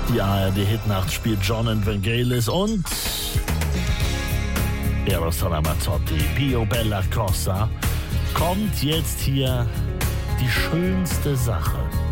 Die ARD-Hitnacht spielt John and Vangelis und Eros Ramazzotti, Pio Bella Cosa. Kommt jetzt hier die schönste Sache.